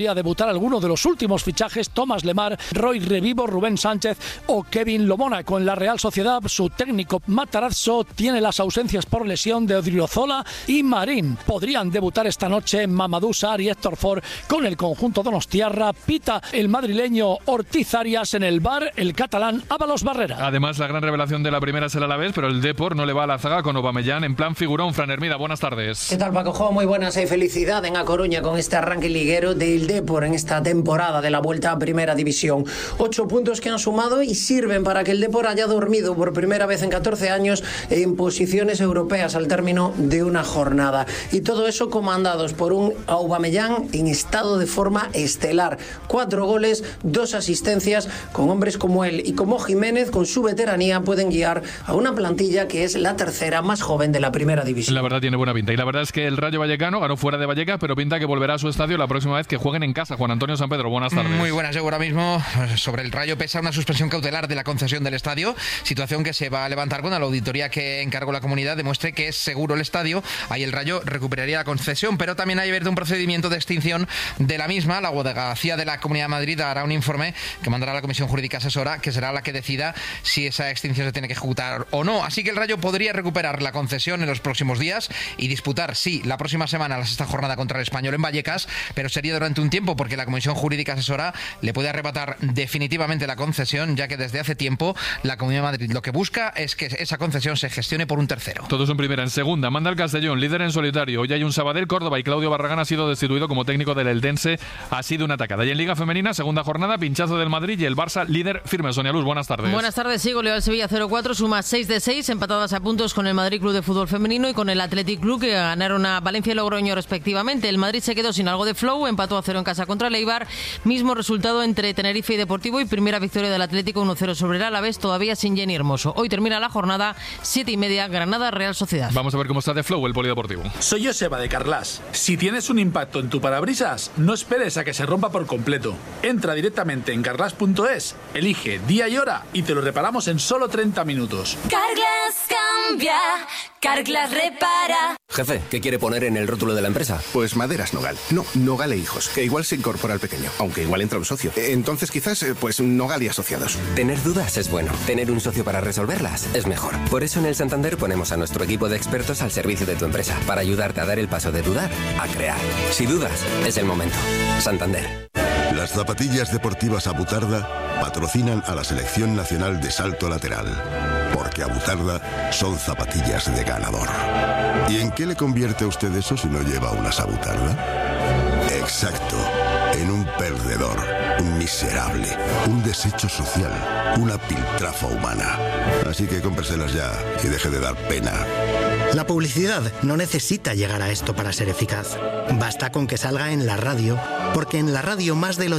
a debutar alguno de los últimos fichajes: Tomás Lemar, Roy Revivo, Rubén Sánchez o Kevin Lomona. Con la Real Sociedad, su técnico Matarazzo tiene las ausencias por lesión de Odriozola y Marín. Podrían debutar esta noche Mamadou Sarr y Héctor Ford con el conjunto donostiarra. Pita el madrileño Ortiz Arias, en el VAR el catalán Ábalos Barrera. Además, la gran revelación de la primera será la vez, pero el Depor no le va a la zaga con Aubameyang en plan figurón. Fran Hermida, buenas tardes. ¿Qué tal, Paco Jo? Muy buenas y felicidad en A Coruña con este arranque liguero del Depor en esta temporada de la vuelta a Primera División. 8 puntos que han sumado y sirven para que el Depor haya dormido por primera vez en 14 años en posiciones europeas al término de una jornada. Y todo eso comandados por un Aubameyang en estado de forma estelar. 4 goles, 2 asistencias. Con hombres como él y como Jiménez, con su veteranía, pueden guiar a una plantilla que es la tercera más joven de la Primera División. La verdad tiene buena pinta. Y la verdad es que el Rayo Vallecano ganó fuera de Vallecas, pero pinta que volverá a su estadio la próxima vez que jueguen en casa. Juan Antonio San Pedro, buenas tardes. Muy buenas. Yo ahora mismo sobre el Rayo pesa una suspensión cautelar de la concesión del estadio, situación que se va a levantar cuando la auditoría que encargó la comunidad demuestre que es seguro el estadio. Ahí el Rayo recuperaría la concesión, pero también hay abierto un procedimiento de extinción de la misma. La Abogacía de la Comunidad de Madrid hará un informe que mandará a la Comisión Jurídica Asesora, que será la que decida si esa extinción se tiene que ejecutar o no. Así que el Rayo podría recuperar la concesión en los próximos días y disputar, sí, la próxima semana la sexta jornada contra el Español en Vallecas, pero sería durante un tiempo porque la Comisión Jurídica Asesora le puede arrebatar definitivamente la concesión, ya que desde hace tiempo la Comunidad de Madrid lo que busca es que esa concesión se gestione por un tercero. Todos en primera. En segunda, manda el Castellón, líder en solitario. Hoy hay un Sabadell, Córdoba y Claudio Barragán ha sido destituido como técnico del Eldense. Ha sido una atacada. Y en Liga Femenina, segunda jornada, pinchazo del Madrid y el Barça líder firme. Sonia Luz, buenas tardes. Buenas tardes, sí, goleó al Sevilla 0-4, suma 6 de 6, empatadas a puntos con el Madrid Club de Fútbol Femenino y con el Athletic Club, que ganaron a Valencia y Logroño respectivamente. El Madrid se quedó sin algo de flow, empató a 0 en casa contra el Eibar, mismo resultado entre Tenerife y Deportivo, y primera victoria del Atlético 1-0 sobre el Alavés, todavía sin Jenny Hermoso. Hoy termina la jornada, 7:30, Granada Real Sociedad. Vamos a ver cómo está de flow el polideportivo. Soy Joseba de Carlas. Si tienes un impacto en tu parabrisas, no esperes a que se rompa por completo. Entra directamente en carglass.es, elige día y hora y te lo reparamos en solo 30 minutos. Carglass cambia, Carglass repara. Jefe, ¿qué quiere poner en el rótulo de la empresa? Pues Maderas Nogal. No, Nogal e Hijos, que igual se incorpora al pequeño, aunque igual entra un socio. Entonces quizás, pues Nogal y Asociados. Tener dudas es bueno. Tener un socio para resolverlas es mejor. Por eso en el Santander ponemos a nuestro equipo de expertos al servicio de tu empresa, para ayudarte a dar el paso de dudar a crear. Si dudas, es el momento. Santander. Las zapatillas deportivas Abutarda patrocinan a la Selección Nacional de Salto Lateral, porque Abutarda son zapatillas de ganador. ¿Y en qué le convierte a usted eso si no lleva unas Abutarda? Exacto, en un perdedor, un miserable, un desecho social, una piltrafa humana. Así que cómpreselas ya y deje de dar pena. La publicidad no necesita llegar a esto para ser eficaz. Basta con que salga en la radio, porque en la radio más del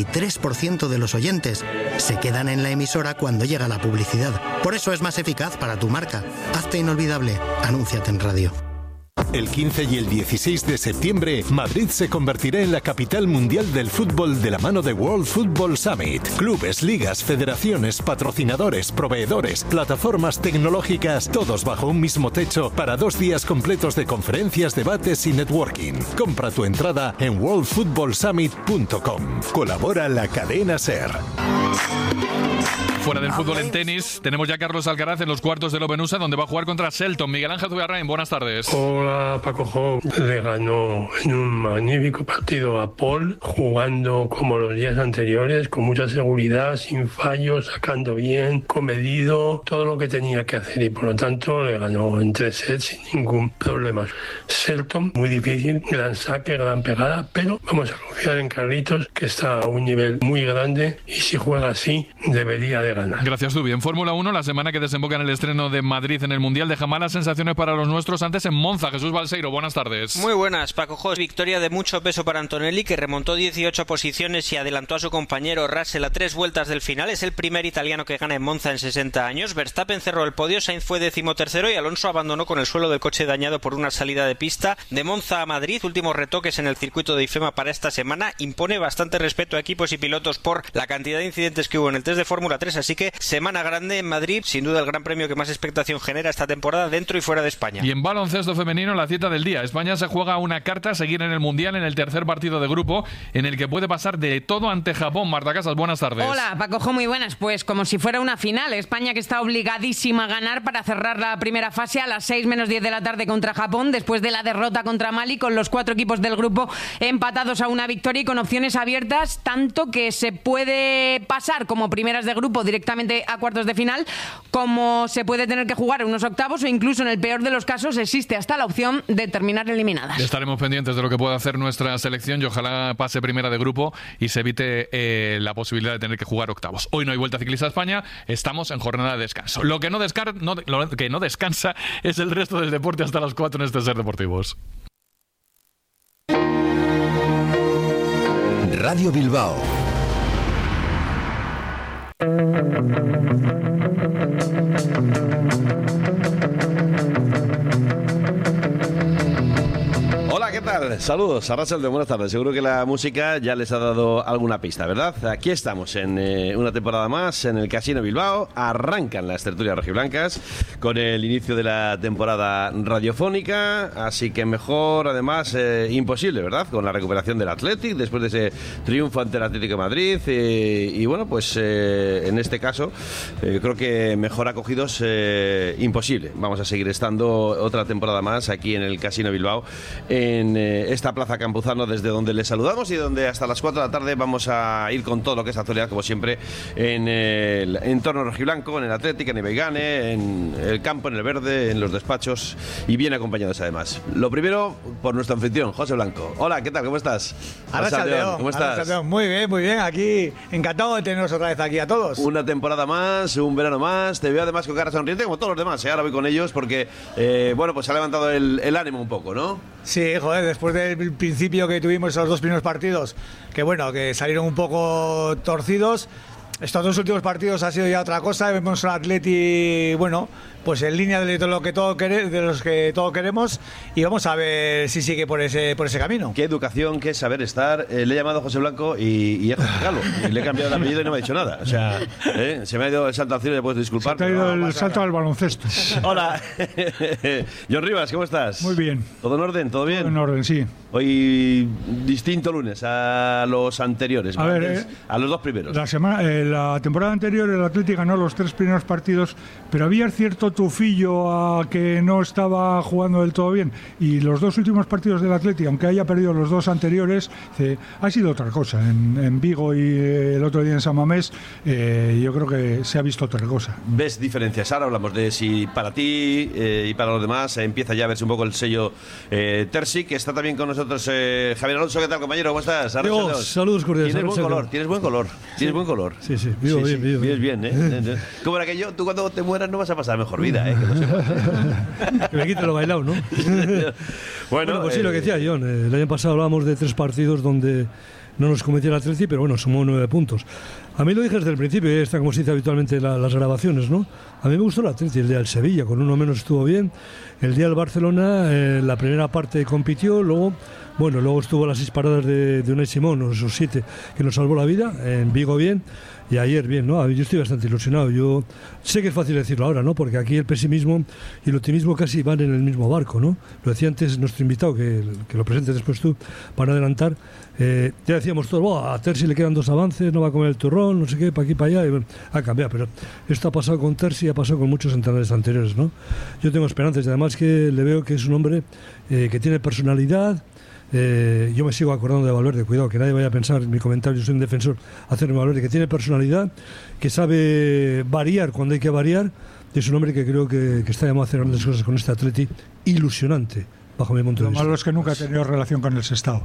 83% de los oyentes se quedan en la emisora cuando llega la publicidad. Por eso es más eficaz para tu marca. Hazte inolvidable. Anúnciate en radio. El 15 y el 16 de septiembre, Madrid se convertirá en la capital mundial del fútbol de la mano de World Football Summit. Clubes, ligas, federaciones, patrocinadores, proveedores, plataformas tecnológicas, todos bajo un mismo techo para 2 días completos de conferencias, debates y networking. Compra tu entrada en worldfootballsummit.com. Colabora la cadena SER. Fuera del fútbol, en tenis, tenemos ya a Carlos Alcaraz en los cuartos del Open USA, donde va a jugar contra Shelton. Miguel Ángel Zubiarrain, buenas tardes. Hola, Paco Jo. Le ganó en un magnífico partido a Paul, jugando como los días anteriores, con mucha seguridad, sin fallos, sacando bien, comedido, todo lo que tenía que hacer, y por lo tanto le ganó en 3 sets sin ningún problema. Shelton, muy difícil, gran saque, gran pegada, pero vamos a confiar en Carlitos, que está a un nivel muy grande, y si juega así, debería de ganar. Gracias, Zubi. En Fórmula 1, la semana que desemboca en el estreno de Madrid en el Mundial deja malas sensaciones para los nuestros. Antes en Monza, Jesús Balseiro, buenas tardes. Muy buenas, Paco Jos. Victoria de mucho peso para Antonelli, que remontó 18 posiciones y adelantó a su compañero Russell a 3 vueltas del final. Es el primer italiano que gana en Monza en 60 años. Verstappen cerró el podio, Sainz fue 13º y Alonso abandonó con el suelo del coche dañado por una salida de pista. De Monza a Madrid, últimos retoques en el circuito de IFEMA para esta semana. semana impone bastante respeto a equipos y pilotos por la cantidad de incidentes que hubo en el test de Fórmula 3, así que semana grande en Madrid, sin duda el gran premio que más expectación genera esta temporada dentro y fuera de España. Y en baloncesto femenino, la cita del día. España se juega una carta a seguir en el Mundial en el tercer partido de grupo, en el que puede pasar de todo ante Japón. Marta Casas, buenas tardes. Hola, Pacojo, muy buenas. Pues como si fuera una final. España que está obligadísima a ganar para cerrar la primera fase a las 6 menos 10 de la tarde contra Japón, después de la derrota contra Mali, con los 4 equipos del grupo empatados a una victoria y con opciones abiertas, tanto que se puede pasar como primeras de grupo directamente a cuartos de final, como se puede tener que jugar unos octavos, o incluso en el peor de los casos existe hasta la opción de terminar eliminadas. Estaremos pendientes de lo que pueda hacer nuestra selección y ojalá pase primera de grupo y se evite la posibilidad de tener que jugar octavos. Hoy no hay Vuelta Ciclista a España, estamos en jornada de descanso. Lo que no descansa es el resto del deporte hasta las 4 en este Ser Deportivos. Radio Bilbao. Hola, ¿qué tal? Saludos, Arrachaldeón, buenas tardes. Seguro que la música ya les ha dado alguna pista, ¿verdad? Aquí estamos en una temporada más en el Casino Bilbao. Arrancan las tertulias rojiblancas con el inicio de la temporada radiofónica, así que mejor, además, imposible, ¿verdad? Con la recuperación del Athletic después de ese triunfo ante el Atlético de Madrid y bueno, pues en este caso creo que mejor acogidos imposible. Vamos a seguir estando otra temporada más aquí en el Casino Bilbao, en esta Plaza Campuzano, desde donde les saludamos y donde hasta las 4 de la tarde vamos a ir con todo lo que es actualidad, como siempre, en el entorno rojiblanco, en el Atlético, en Ibeigane, en el campo, en el verde, en los despachos y bien acompañados además. Lo primero, por nuestro anfitrión, José Blanco. Hola, ¿qué tal? ¿Cómo estás? Arrachaldeón, ¿cómo estás? Muy bien, aquí encantado de teneros otra vez aquí a todos. Una temporada más, un verano más, te veo además con cara sonriente como todos los demás, ahora voy con ellos porque, bueno, pues se ha levantado el ánimo un poco, ¿no? Sí, joder, después del principio que tuvimos esos 2 primeros partidos, que bueno, que salieron un poco torcidos. Estos 2 últimos partidos ha sido ya otra cosa. Vemos un Atleti, bueno, pues en línea de los que todos queremos, y vamos a ver si sigue por ese camino. Qué educación, qué saber estar. Le he llamado José Blanco y es José Galo. Y le he cambiado el apellido y no me ha dicho nada. O sea, se me ha ido el salto al cielo y le puedes disculpar. Se te ha ido el salto al baloncesto. Hola. John Rivas, ¿cómo estás? Muy bien. ¿Todo en orden? ¿Todo bien? Todo en orden, sí. Hoy distinto lunes a los anteriores. A ver, a los 2 primeros. La temporada anterior el Atlético ganó los 3 primeros partidos, pero había cierto tufillo a que no estaba jugando del todo bien, y los 2 últimos partidos del Atlético, aunque haya perdido los 2 anteriores, ha sido otra cosa. En Vigo y el otro día en San Mamés, yo creo que se ha visto otra cosa. ¿Ves diferencias? Ahora hablamos de si para ti y para los demás empieza ya a verse un poco el sello Terzi, que está también con nosotros Javier Alonso. ¿Qué tal, compañero? ¿Cómo estás? Saludos cordiales. Tienes buen color. Sí, vivo bien. Vives bien, ¿eh? ¿Cómo era que tú cuando te mueras no vas a pasar mejor vida, que lo sepas. Que me quite lo bailado, ¿no? Bueno, pues sí, lo que decía John, el año pasado hablábamos de 3 partidos donde no nos convenció el Atleti, pero bueno, sumó 9 puntos. A mí lo dije desde el principio, está como se dice habitualmente las grabaciones, ¿no? A mí me gustó el Atleti, el día del Sevilla, con uno menos estuvo bien. El día del Barcelona, la primera parte compitió, luego estuvo las 6 paradas de Unai Simón, o esos 7, que nos salvó la vida, en Vigo bien, y ayer bien, ¿no? Yo estoy bastante ilusionado. Yo sé que es fácil decirlo ahora, ¿no? Porque aquí el pesimismo y el optimismo casi van en el mismo barco, ¿no? Lo decía antes nuestro invitado, que lo presentes después tú, para adelantar. Ya decíamos todos, a Terzi le quedan 2 avances, no va a comer el turrón, no sé qué, para aquí, para allá, y bueno, ha cambiado. Pero esto ha pasado con Terzi y ha pasado con muchos entrenadores anteriores, ¿no? Yo tengo esperanzas y además que le veo que es un hombre que tiene personalidad. Yo me sigo acordando de Valverde, cuidado, que nadie vaya a pensar en mi comentario, yo soy un defensor, hacerme Valverde, que tiene personalidad, que sabe variar cuando hay que variar, y es un hombre que creo que está llamado a hacer grandes cosas con este Atleti ilusionante, bajo mi punto de vista. Lo malo es que nunca ha tenido relación con el Sestao.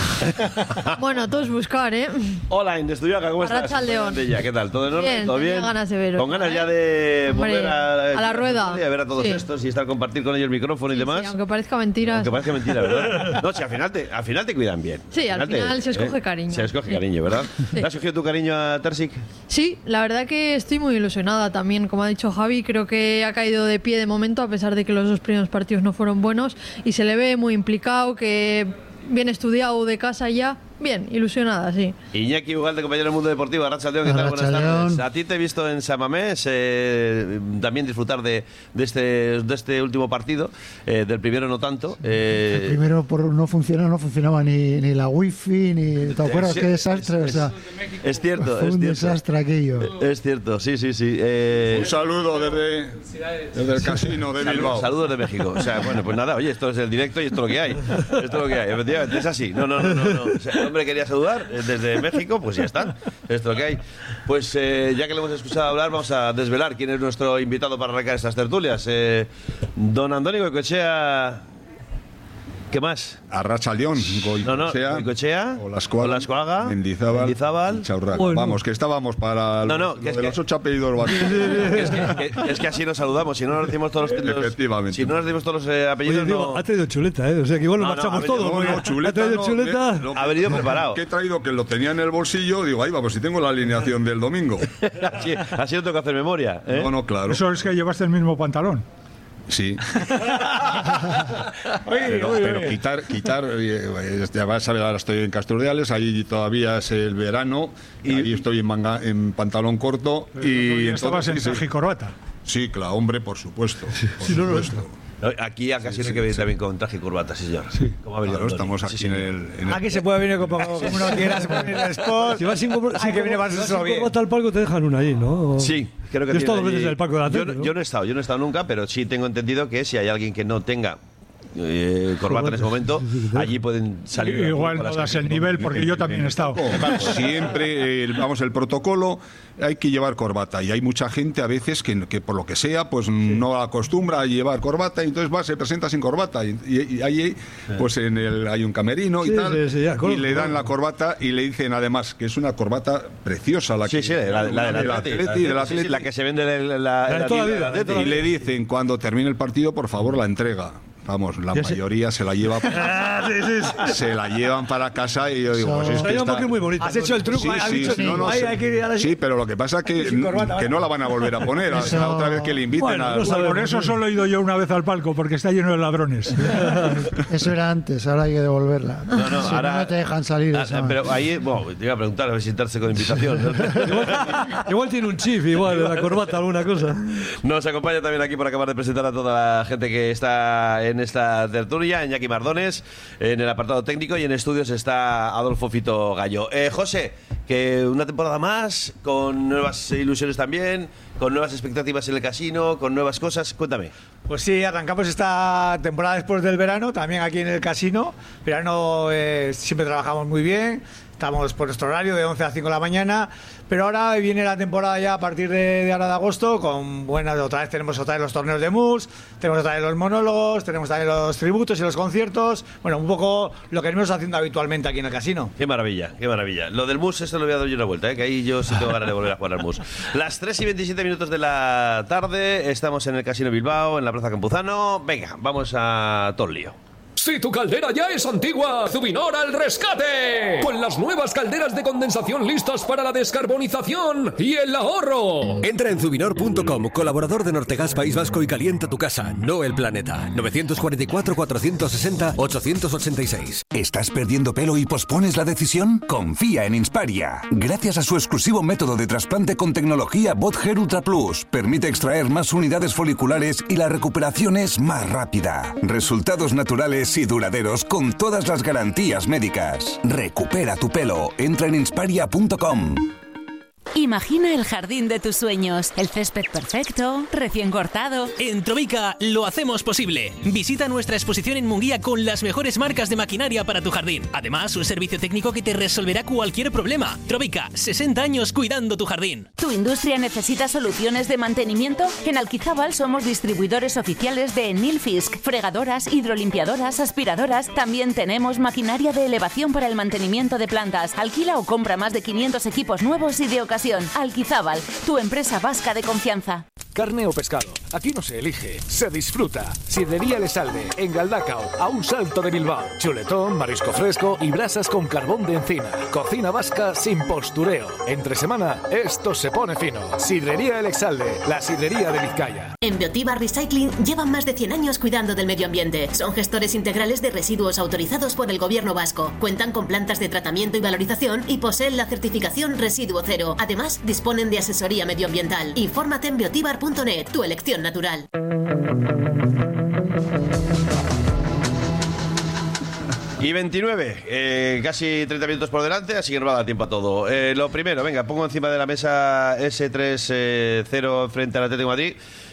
Bueno, todo es buscar, ¿eh? Hola, Indestuyaga, ¿cómo estás? Arrachaldeón. ¿Qué tal? ¿Todo en orden? Bien, ¿Todo bien? Ganas de veros. Con ganas ya de volver a la rueda. Y a ver a todos estos y estar compartir con ellos el micrófono y demás. Sí, aunque parezca mentira. Aunque parezca mentira, ¿verdad? No, si al final te cuidan bien. Sí, al final se escoge cariño. Se escoge cariño, ¿verdad? Sí. ¿Le has cogido tu cariño a Terzic? Sí, la verdad que estoy muy ilusionada también. Como ha dicho Javi, creo que ha caído de pie de momento, a pesar de que los 2 primeros partidos no fueron buenos, y se le ve muy implicado, que bien estudiado de casa ya, Bien, ilusionada, sí. Iñaki Ugalde, compañero del Mundo Deportivo. Arratsaldeon, ¿qué tal? Buenas tardes. A ti te he visto en San Mamés también disfrutar de este último partido, del primero no tanto. El primero no funcionaba ni la wifi, ni... ¿Te acuerdas qué desastre? O sea, es cierto, fue un desastre aquello. Es cierto, sí. Un saludo desde el casino de Bilbao. Saludos de México. O sea, bueno, pues nada, oye, esto es el directo y esto es lo que hay. Efectivamente, es así. No. O sea, el hombre quería saludar desde México, pues ya está. Esto es lo que hay. Pues ya que le hemos escuchado hablar, vamos a desvelar quién es nuestro invitado para arrancar estas tertulias. Don Andoni Goicoechea. ¿Qué más? Arratsaldeon, Goicoechea, Olaskoaga, Mendizábal, Chaurraga. Bueno. Vamos, que estábamos para los 8 apellidos básicos. Es que así nos saludamos. Si no nos decimos todos los efectivamente. Si no nos decimos todos los apellidos, oye, digo, ha traído chuleta, ¿eh? O sea que igual nos marchamos todos. Ha traído chuleta. Ha venido preparado. Que he traído que lo tenía en el bolsillo. Digo, ahí vamos, si tengo la alineación del domingo. Así no tengo que hacer memoria. No, claro. Eso es que llevaste el mismo pantalón. Sí. pero quitar ya vas a ver, ahora estoy en Casturdiales, ahí todavía es el verano y ahí estoy en pantalón corto y estabas en traje y corbata. Sí, claro, hombre, por supuesto. Aquí a casi no hay que venir también con traje y corbata, sí, señor. Sí. Claro, estamos aquí en el... Aquí se puede venir como uno quiera, se puede venir en sport. Si vas sin corbata al palco te dejan una ahí, ¿no? Sí, creo que yo he estado veces en el palco de la tele, yo no he estado nunca, pero sí tengo entendido que si hay alguien que no tenga corbata en ese momento, allí pueden salir. Igual no das el nivel, porque yo también he estado. Siempre, el protocolo, hay que llevar corbata. Y hay mucha gente a veces que por lo que sea, pues no acostumbra a llevar corbata, y entonces se presenta sin corbata. Y ahí, pues hay un camerino y tal, y le dan la corbata y le dicen además que es una corbata preciosa. La que se vende la y le dicen cuando termine el partido, por favor, la entrega. Vamos, la mayoría se la lleva se la llevan para casa y yo digo, pues es que está... muy bonito. Has hecho el truco, sí, pero lo que pasa es que no la van a volver a poner hasta otra vez que le inviten por eso solo he ido yo una vez al palco, porque está lleno de ladrones. Eso era antes, ahora hay que devolverla. Ahora no te dejan salir. Pero ahí, te iba a preguntar a ver si entrarse con invitación. igual tiene un chif, igual, la corbata, alguna cosa. Nos acompaña también aquí por acabar de presentar a toda la gente que está en esta tertulia, Iñaki Mardones en el apartado técnico, y en estudios está Adolfo Fito Gallo. José, que una temporada más, con nuevas ilusiones también, con nuevas expectativas en el casino, con nuevas cosas, cuéntame. Pues sí, arrancamos esta temporada después del verano, también aquí en el casino. Verano siempre trabajamos muy bien, estamos por nuestro horario de 11 a 5 de la mañana, pero ahora viene la temporada ya a partir de ahora de agosto, con otra vez tenemos los torneos de mus, tenemos otra vez los monólogos, tenemos también los tributos y los conciertos, un poco lo que venimos haciendo habitualmente aquí en el casino. Qué maravilla, qué maravilla. Lo del mus, esto lo voy a dar yo una vuelta, que ahí yo sí tengo ganas de volver a jugar al mus. Las 3:27 de la tarde, estamos en el Casino Bilbao, en la Plaza Campuzano. Venga, vamos a todo el lío. Si tu caldera ya es antigua, Zubinor al rescate. Con las nuevas calderas de condensación listas para la descarbonización y el ahorro. Entra en Zubinor.com, colaborador de Nortegas País Vasco, y calienta tu casa, no el planeta. 944-460-886. ¿Estás perdiendo pelo y pospones la decisión? Confía en Insparia. Gracias a su exclusivo método de trasplante con tecnología BotHair Ultra Plus, permite extraer más unidades foliculares y la recuperación es más rápida. Resultados naturales y duraderos con todas las garantías médicas. Recupera tu pelo. Entra en insparia.com. Imagina el jardín de tus sueños, el césped perfecto, recién cortado. En Trovica lo hacemos posible. Visita nuestra exposición en Munguía con las mejores marcas de maquinaria para tu jardín. Además, un servicio técnico que te resolverá cualquier problema. Trovica, 60 años cuidando tu jardín. ¿Tu industria necesita soluciones de mantenimiento? En Alquizábal somos distribuidores oficiales de Nilfisk, fregadoras, hidrolimpiadoras, aspiradoras. También tenemos maquinaria de elevación para el mantenimiento de plantas. Alquila o compra más de 500 equipos nuevos y de ocasión. Alquizábal, tu empresa vasca de confianza. carne o pescado. Aquí no se elige, se disfruta. Sidrería El Esalde, en Galdacao, a un salto de Bilbao. Chuletón, marisco fresco y brasas con carbón de encina. Cocina vasca sin postureo. Entre semana, esto se pone fino. Sidrería El Exalde, la sidrería de Vizcaya. En Biotibar Recycling llevan más de 100 años cuidando del medio ambiente. Son gestores integrales de residuos autorizados por el gobierno vasco. Cuentan con plantas de tratamiento y valorización y poseen la certificación Residuo Cero. Además, disponen de asesoría medioambiental. Infórmate en biotibar.net, tu elección natural. Y 29, casi 30 minutos por delante, así que no va a dar tiempo a todo. Lo primero, venga, pongo encima de la mesa ese 3-0 frente al Atlético de Madrid,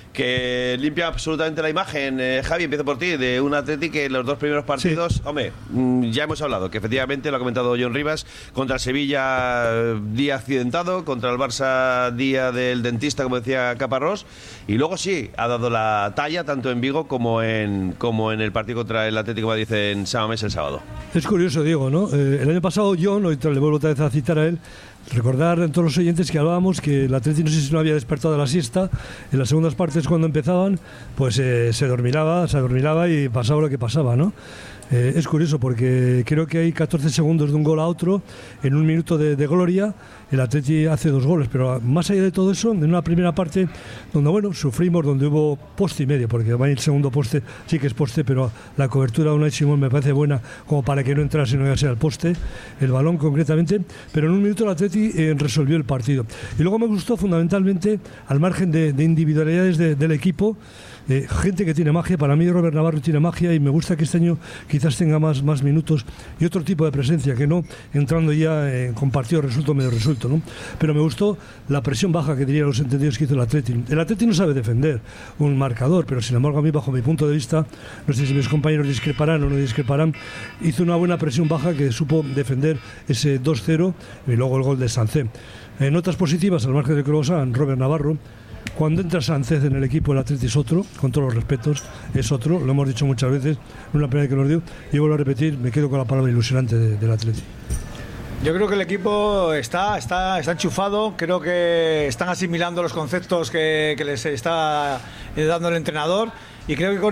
que limpia absolutamente la imagen. Javi, empiezo por ti, de un Atleti que en los dos primeros partidos, hombre, ya hemos hablado, que efectivamente lo ha comentado John Rivas, contra el Sevilla día accidentado, contra el Barça día del dentista, como decía Caparrós, y luego sí, ha dado la talla tanto en Vigo como en el partido contra el Atlético de Madrid en San Mamés el sábado. Es curioso, Diego, ¿no? El año pasado John, hoy le vuelvo otra vez a citar a él, recordar a todos los oyentes que hablábamos que el Atleti no sé si no había despertado de la siesta. En las segundas partes, cuando empezaban, pues se adormilaba y pasaba lo que pasaba, ¿no? Es curioso porque creo que hay 14 segundos de un gol a otro, en un minuto de gloria el Atleti hace 2 goles, pero más allá de todo eso, en una primera parte donde bueno, sufrimos, donde hubo poste y medio, porque el segundo poste sí que es poste, pero la cobertura de Unai Simón me parece buena como para que no entrase y no llegase al poste, el balón concretamente, pero en un minuto el Atleti resolvió el partido. Y luego me gustó fundamentalmente, al margen de individualidades del equipo, gente que tiene magia. Para mí Robert Navarro tiene magia y me gusta que este año quizás tenga más minutos y otro tipo de presencia, que no entrando ya con partido resuelto o medio resuelto, ¿no? Pero me gustó la presión baja, que dirían los entendidos, que hizo el Atleti. El Atleti no sabe defender un marcador, pero sin embargo a mí, bajo mi punto de vista, no sé si mis compañeros discreparán o no discreparán, hizo una buena presión baja que supo defender ese 2-0 y luego el gol de Sancet. Notas positivas al margen de que lo usan Robert Navarro. Cuando entra Sánchez en el equipo, el Atleti es otro, con todos los respetos, es otro, lo hemos dicho muchas veces, no es la primera vez que nos dio, y vuelvo a repetir, me quedo con la palabra ilusionante del Atleti. Yo creo que el equipo está enchufado, creo que están asimilando los conceptos que les está dando el entrenador. Y creo que con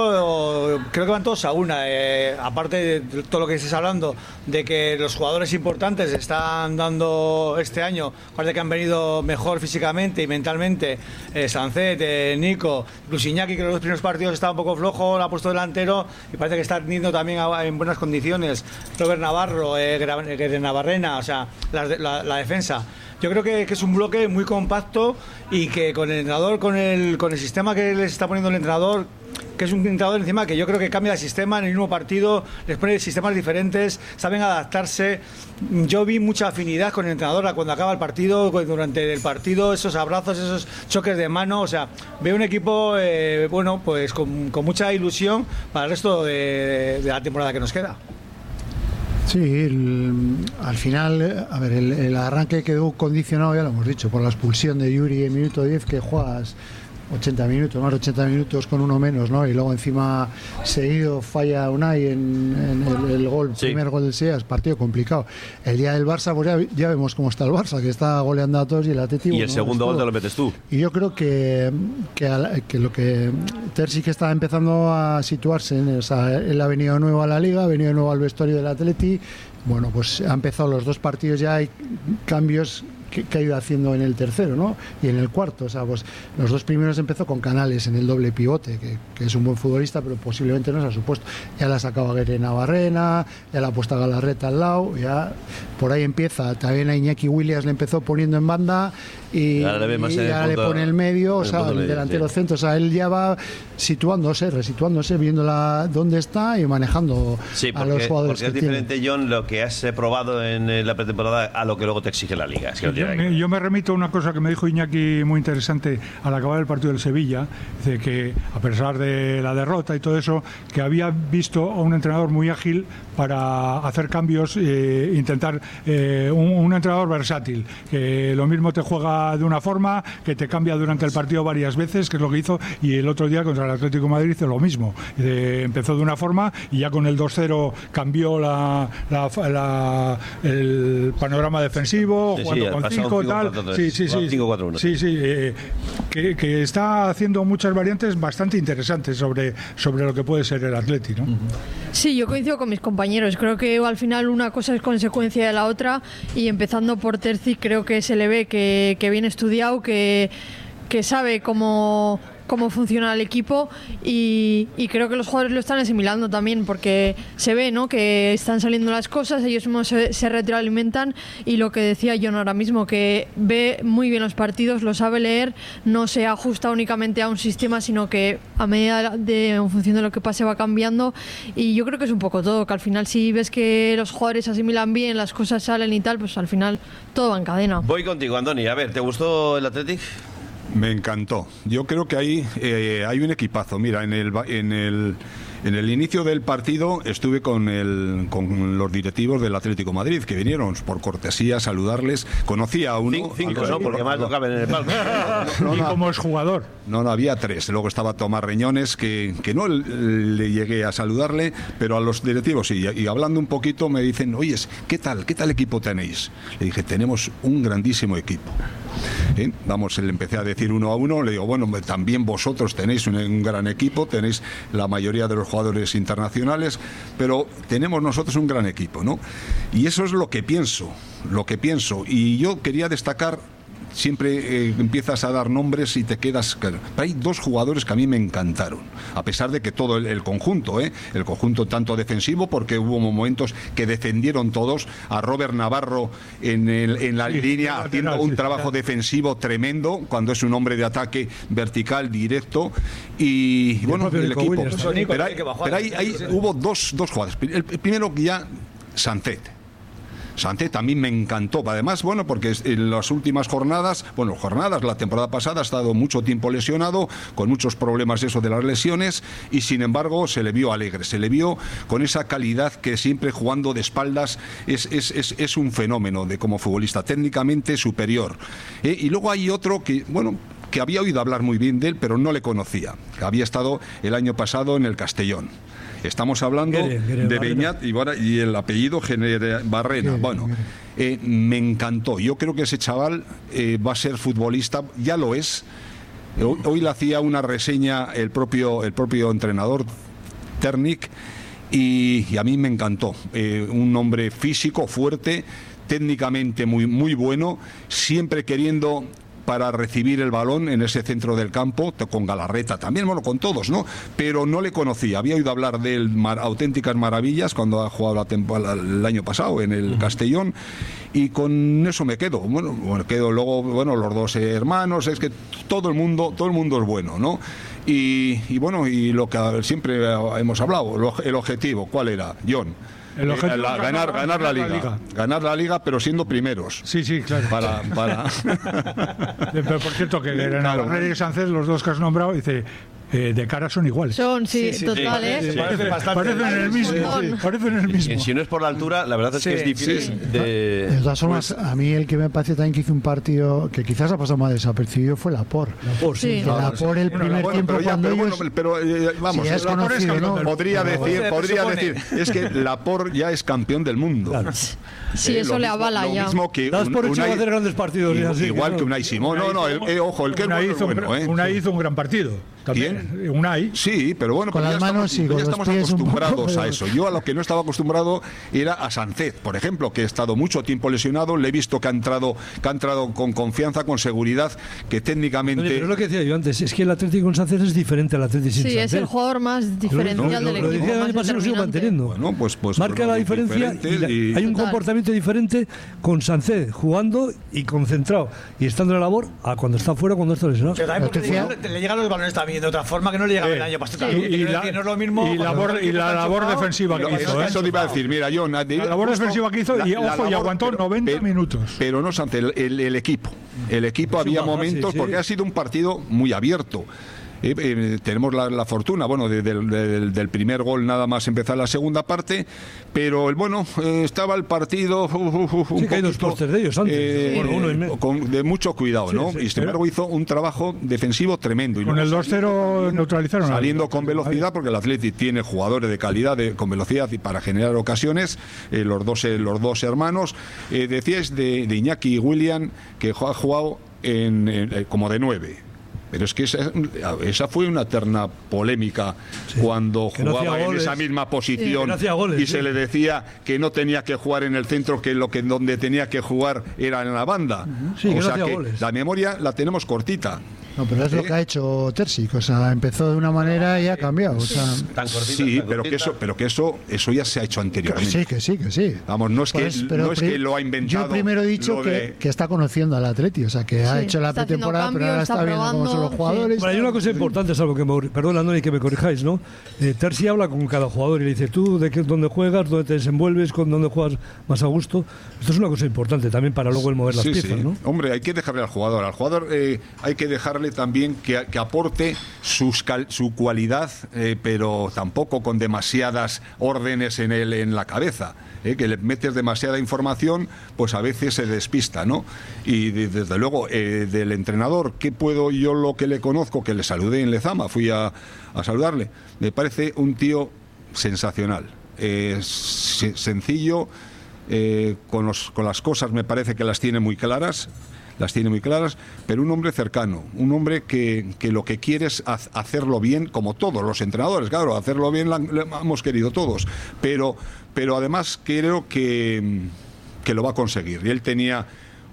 eso, creo que van todos a una. Aparte de todo lo que estés hablando, de que los jugadores importantes están dando este año, aparte que han venido mejor físicamente y mentalmente, Sancet, Nico, incluso Iñaki, que en los dos primeros partidos estaba un poco flojo, lo ha puesto delantero y parece que está rindiendo también en buenas condiciones. Robert Navarro, Navarrena, o sea, la defensa. Yo creo que es un bloque muy compacto y que con el entrenador, con el sistema que les está poniendo el entrenador, que es un entrenador encima que yo creo que cambia el sistema en el mismo partido, les pone sistemas diferentes, saben adaptarse. Yo vi mucha afinidad con el entrenador cuando acaba el partido, durante el partido, esos abrazos, esos choques de mano, o sea, veo un equipo bueno, pues con mucha ilusión para el resto de la temporada que nos queda. Sí, al final, a ver, el arranque quedó condicionado, ya lo hemos dicho, por la expulsión de Yuri en minuto 10, que juegas 80 minutos con uno menos, ¿no? Y luego encima seguido falla Unai en el gol, sí. Primer gol del Sevilla, es partido complicado. El día del Barça, pues ya vemos cómo está el Barça, que está goleando a todos y el Atleti. Y el segundo gol te lo metes tú. Y yo creo que lo que Terzi, que está empezando a situarse, o sea, él ha venido nuevo a la Liga, ha venido nuevo al vestuario del Atleti. Bueno, pues ha empezado los dos partidos, ya hay cambios que ha ido haciendo en el tercero, ¿no? Y en el cuarto, o sea, pues los dos primeros empezó con Canales en el doble pivote, que es un buen futbolista, pero posiblemente no se ha supuesto. Ya la sacaba Guerre Navarrena, ya la ha puesto a Galarreta al lado, ya por ahí empieza. También a Iñaki Williams le empezó poniendo en banda y ya le pone el medio, o sea, el delantero centro, o sea, él ya va resituándose, viendo dónde está y manejando a los jugadores. Porque es diferente, John, lo que has probado en la pretemporada a lo que luego te exige la Liga. Es que yo me remito a una cosa que me dijo Iñaki muy interesante al acabar el partido del Sevilla, de que a pesar de la derrota y todo eso, que había visto a un entrenador muy ágil para hacer cambios, intentar un entrenador versátil, que lo mismo te juega de una forma, que te cambia durante el partido varias veces, que es lo que hizo, y el otro día contra el Atlético de Madrid hizo lo mismo. Empezó de una forma y ya con el 2-0 cambió el panorama defensivo, jugando con táctico, tal. Sí, 5-4-1. Sí, que está haciendo muchas variantes bastante interesantes sobre lo que puede ser el Atleti, ¿no? Sí, yo coincido con mis compañeros. Creo que al final una cosa es consecuencia de la otra, y empezando por Terzic creo que se le ve que viene estudiado, que sabe cómo funciona el equipo, y creo que los jugadores lo están asimilando también, porque se ve, ¿no?, que están saliendo las cosas, ellos mismos se retroalimentan, y lo que decía John ahora mismo, que ve muy bien los partidos, lo sabe leer, no se ajusta únicamente a un sistema, sino que a medida en función de lo que pase va cambiando, y yo creo que es un poco todo, que al final si ves que los jugadores asimilan bien, las cosas salen y tal, pues al final todo va en cadena. Voy contigo, Andoni. A ver, ¿te gustó el Athletic? Me encantó. Yo creo que ahí hay un equipazo. Mira, en el inicio del partido estuve con los directivos del Atlético de Madrid, que vinieron por cortesía a saludarles. Conocí a uno. Cinco, ¿no? Porque más no caben en el palco. ¿Y cómo es jugador? No, había 3. Luego estaba Tomás Reñones, que no le llegué a saludarle, pero a los directivos sí. Y hablando un poquito me dicen, oye, ¿qué tal equipo tenéis? Le dije, tenemos un grandísimo equipo. Vamos, le empecé a decir uno a uno, le digo, bueno, también vosotros tenéis un gran equipo, tenéis la mayoría de los jugadores internacionales, pero tenemos nosotros un gran equipo, ¿no? Y eso es lo que pienso, y yo quería destacar. Siempre empiezas a dar nombres y te quedas... Hay 2 jugadores que a mí me encantaron, a pesar de que todo el conjunto, el conjunto tanto defensivo, porque hubo momentos que defendieron todos, a Robert Navarro en la línea haciendo un trabajo defensivo tremendo, cuando es un hombre de ataque vertical, directo, y bueno, el equipo. Pero ahí hubo dos jugadores. El primero ya, Sancet a mí me encantó, además, bueno, porque en las últimas jornadas, la temporada pasada ha estado mucho tiempo lesionado, con muchos problemas de las lesiones, y sin embargo se le vio alegre, se le vio con esa calidad que siempre jugando de espaldas es un fenómeno como futbolista, técnicamente superior. Y luego hay otro que, bueno, que había oído hablar muy bien de él, pero no le conocía, que había estado el año pasado en el Castellón. Estamos hablando de Beñat y el apellido Barrena. Bueno, me encantó. Yo creo que ese chaval va a ser futbolista, ya lo es. Hoy le hacía una reseña el propio entrenador Terzic, y a mí me encantó. Un hombre físico, fuerte, técnicamente muy, muy bueno, siempre queriendo para recibir el balón en ese centro del campo, con Galarreta también, bueno, con todos, ¿no? Pero no le conocía, había oído hablar de él auténticas maravillas cuando ha jugado el año pasado en el Castellón, y con eso me quedo. Bueno, quedo luego, bueno, los 2 hermanos, es que todo el mundo es bueno, ¿no? Y bueno, y lo que siempre hemos hablado, el objetivo, ¿cuál era, John? El objetivo ganar la liga. Ganar la liga, pero siendo primeros. Sí, claro. Para... Pero por cierto, que Herrera y Sánchez, los 2 que has nombrado, dice... de cara son iguales. Son, sí, total, parecen el mismo. Si no es por la altura, la verdad es que es difícil de todas formas, a mí el que me parece también que hizo un partido que quizás ha pasado más desapercibido fue Laporte. Laporte el primer tiempo cuando ellos... Vamos, es conocido, ¿no? Podría decir, es que Laporte ya es campeón del mundo. Claro. Sí, eso le avala ya. Mismo que das por hecho de hacer grandes partidos. Igual que Unai Simón. Ojo, el que Unai hizo un gran partido. También. Unai. Sí, pero bueno, con las manos y ya estamos acostumbrados a eso. Yo a lo que no estaba acostumbrado era a Sánchez, por ejemplo, que he estado mucho tiempo lesionado, le he visto que ha entrado con confianza, con seguridad, que técnicamente... Oye, pero es lo que decía yo antes, es que el Atlético con Sánchez es diferente al Atlético sin Sánchez. Sí, es el jugador más diferencial del equipo. Lo decía el año pasado, lo sigo manteniendo. Bueno, pues marca la diferencia y hay un comportamiento diferente con Sánchez jugando y concentrado y estando en la labor a cuando está fuera, cuando está lesionado. Le llegan los balones también de otra forma que no le llegaba el año pasado. Y la labor defensiva que hizo. Eso te iba a decir, mira, John. La labor defensiva que hizo y aguantó 90 minutos. Pero no, Sánchez, el equipo. El equipo había momentos, porque ha sido un partido muy abierto. Tenemos la fortuna, bueno, del primer gol nada más empezar la segunda parte, pero estaba el partido sí, que hay dos postes de ellos antes, uno y medio. De mucho cuidado, sí, ¿no? Sí, y sin embargo hizo un trabajo defensivo tremendo. Y con el 2-0 neutralizaron. Saliendo con velocidad, porque el Athletic tiene jugadores de calidad con velocidad y para generar ocasiones, los dos hermanos. Decíais de Iñaki y William que ha jugado como de 9. Pero es que esa fue una eterna polémica cuando jugaba en esa misma posición y se le decía que no tenía que jugar en el centro, que donde tenía que jugar era en la banda. O sea que la memoria la tenemos cortita. No, pero es lo que ha hecho Terzic, o sea, empezó de una manera y ha cambiado. O sea, tan cortita, sí, pero que eso ya se ha hecho anteriormente. Que sí. Vamos, no es que lo ha inventado. Yo primero he dicho que está conociendo al Atleti, o sea, que ha hecho la pretemporada, pero ahora está viendo cómo son los jugadores. Bueno, hay una cosa importante, es algo que perdón, Andoni, que me corrijáis, ¿no? Terzic habla con cada jugador y le dice, tú, dónde juegas, dónde te desenvuelves, con dónde juegas más a gusto. Esto es una cosa importante también para luego el mover las piezas, ¿no? Hombre, hay que dejarle al jugador. Al jugador hay que dejarle también que aporte su cualidad, pero tampoco con demasiadas órdenes en la cabeza. Que le metes demasiada información, pues a veces se despista, ¿no? Y desde luego, del entrenador, ¿qué puedo yo lo que le conozco? Que le saludé en Lezama, fui a saludarle. Me parece un tío sensacional, sencillo, con las cosas me parece que las tiene muy claras, pero un hombre cercano, un hombre que lo que quiere es hacerlo bien, como todos los entrenadores, claro, hacerlo bien lo hemos querido todos, pero además creo que lo va a conseguir. Y él tenía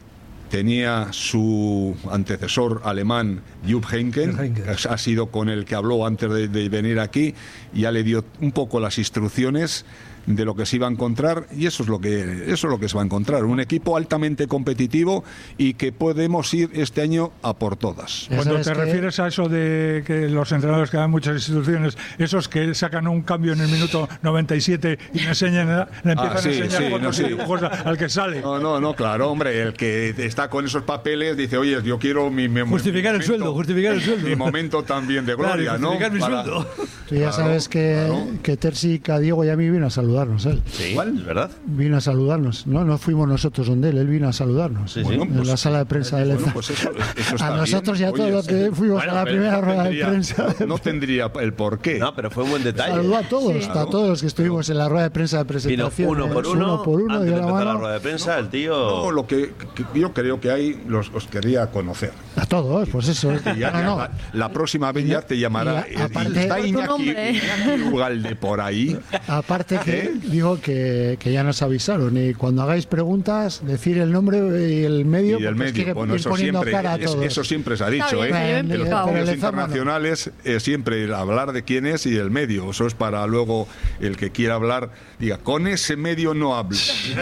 su antecesor alemán, Jupp Heynckes, que ha sido con el que habló antes de venir aquí, y ya le dio un poco las instrucciones de lo que se iba a encontrar, y eso es lo que se va a encontrar, un equipo altamente competitivo y que podemos ir este año a por todas. Cuando te refieres a eso de que los entrenadores que dan muchas instituciones, esos que sacan un cambio en el minuto 97 y le empiezan a enseñar fotos y dibujos al que sale. No, claro, hombre, el que está con esos papeles dice, oye, yo quiero justificar el sueldo. Mi momento también de gloria, claro, justificar mi sueldo. Tú ya sabes que Terzic a Diego y a mí vino a saludarnos él. Sí, ¿cuál? ¿Verdad? Vino a saludarnos. No fuimos nosotros donde él vino a saludarnos. Sí, en la sala de prensa de Lezama. Pues eso a nosotros y a todos los que fuimos a la primera rueda de prensa. No tendría el porqué. No, pero fue un buen detalle. Saludó a todos, a todos los que estuvimos en la rueda de prensa de presentación. Vino uno por uno. Antes de empezar la rueda de prensa, el tío... No, lo que yo creo que hay, os quería conocer. A todos, pues eso. La próxima vez ya te llamará. Está Iñaki Ugalde por ahí. Aparte que digo que ya nos avisaron, y cuando hagáis preguntas, decir el nombre y el medio. Y el medio, bueno, eso siempre se ha dicho, en los medios internacionales, siempre hablar de quién es y el medio. Eso es para luego el que quiera hablar, diga, con ese medio no hable.